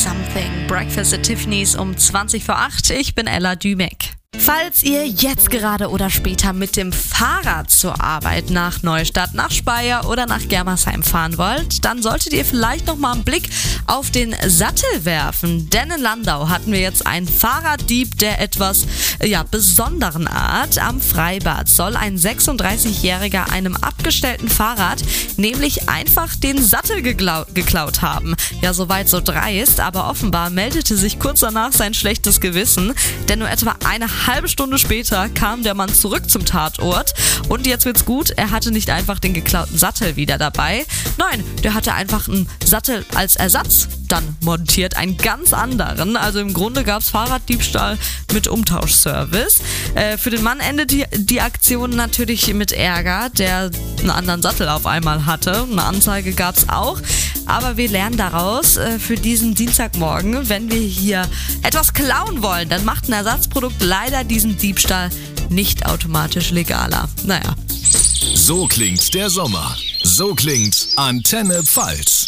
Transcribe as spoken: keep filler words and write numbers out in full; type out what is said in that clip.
Something. Breakfast at Tiffany's um zwanzig vor acht. Ich bin Ella Dümeck. Falls ihr jetzt gerade oder später mit dem Fahrrad zur Arbeit nach Neustadt, nach Speyer oder nach Germersheim fahren wollt, dann solltet ihr vielleicht noch mal einen Blick auf den Sattel werfen. Denn in Landau hatten wir jetzt einen Fahrraddieb der etwas ja, besonderen Art. Am Freibad soll ein sechsunddreißigjähriger einem abgestellten Fahrrad nämlich einfach den Sattel geglau- geklaut haben. Ja, soweit so dreist, aber offenbar meldete sich kurz danach sein schlechtes Gewissen, denn nur etwa eine halbe Stunde später kam der Mann zurück zum Tatort und jetzt wird's gut, er hatte nicht einfach den geklauten Sattel wieder dabei, nein, der hatte einfach einen Sattel als Ersatz dann montiert, einen ganz anderen, also im Grunde gab's Fahrraddiebstahl mit Umtauschservice. Äh, für den Mann endet die, die Aktion natürlich mit Ärger, der einen anderen Sattel auf einmal hatte, eine Anzeige gab's auch. Aber wir lernen daraus äh, für diesen Dienstagmorgen, wenn wir hier etwas klauen wollen, dann macht ein Ersatzprodukt leider diesen Diebstahl nicht automatisch legaler. Naja. So klingt der Sommer. So klingt Antenne Pfalz.